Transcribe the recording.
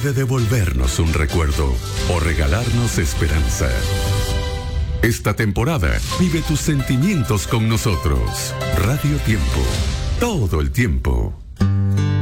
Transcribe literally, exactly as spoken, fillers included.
puede devolvernos un recuerdo o regalarnos esperanza. Esta temporada vive tus sentimientos con nosotros. Radio Tiempo, todo el tiempo.